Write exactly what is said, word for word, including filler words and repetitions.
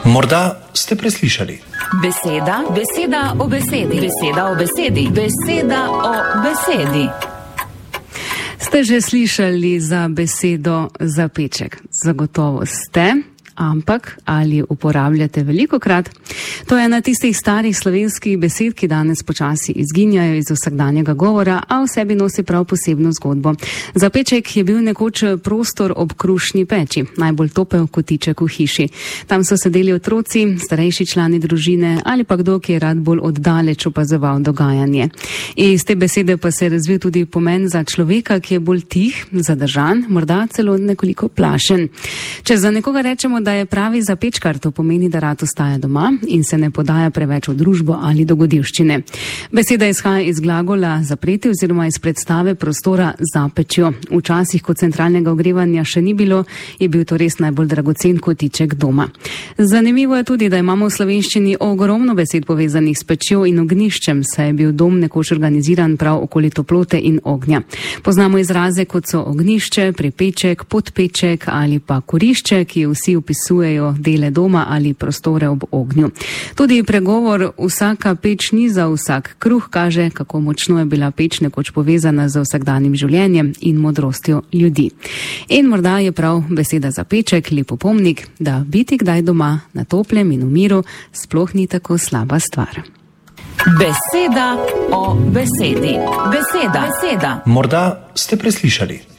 Morda ste preslišali. Beseda, beseda o besedi, beseda o besedi, beseda o besedi. Ste že slišali za besedo zapeček? Zagotovo ste. Ampak ali uporabljate velikokrat? To je ena tistih starih slovenskih besed, ki danes počasi izginjajo iz vsakdanjega govora, a v sebi nosi prav posebno zgodbo. Zapeček je bil nekoč prostor ob krušni peči, najbolj topel kotiček v hiši. Tam so sedeli otroci, starejši člani družine ali pa kdo, ki je rad bolj oddaleč opazoval dogajanje. Iz te besede pa se je razvil tudi pomen za človeka, ki je bolj tih, zadržan, morda celo nekoliko plašen. Če za nekoga rečemo, da je pravi zapečkar, to pomeni, da rad ostaja doma in se ne podaja preveč v družbo ali dogodivščine. Beseda izhaja iz glagola zapreti oziroma iz predstave prostora za pečjo. Včasih, ko centralnega ogrevanja še ni bilo, je bil to res najbolj dragocen kotiček doma. Zanimivo je tudi, da imamo v slovenščini ogromno besed povezanih s pečjo in ognjiščem, saj je bil dom nekoč organiziran prav okoli toplote in ognja. Poznamo izraze, kot so ognjišče, pripeček, podpeček ali pa kurišče, ki vsi opisujejo dele doma ali prostore ob ognju. Tudi pregovor vsaka peč ni za vsak kruh kaže, kako močno je bila peč nekoč povezana z vsakdanjim življenjem in modrostjo ljudi. In morda je prav beseda zapeček lep opomnik, da biti kdaj doma na toplem in v miru sploh ni tako slaba stvar. Beseda o besedi. Beseda, beseda. Morda ste preslišali.